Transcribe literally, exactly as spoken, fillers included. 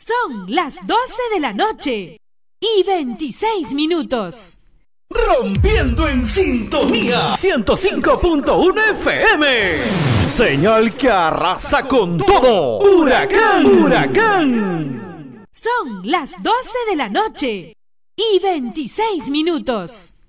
Son las doce de la noche y veintiséis minutos. Rompiendo en sintonía ciento cinco punto uno F M. Señal que arrasa con todo. Huracán, huracán. Son las doce de la noche y veintiséis minutos.